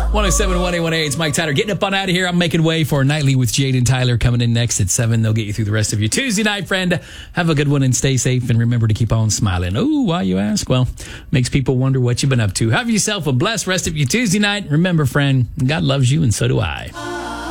107-1A-1A. It's Mike Tyler getting up on out of here. I'm making way for Nightly with Jade and Tyler coming in next at 7. They'll get you through the rest of your Tuesday night, friend. Have a good one and stay safe. And remember to keep on smiling. Oh, why you ask? Well, makes people wonder what you've been up to. Have yourself a blessed rest of your Tuesday night. Remember, friend, God loves you and so do I.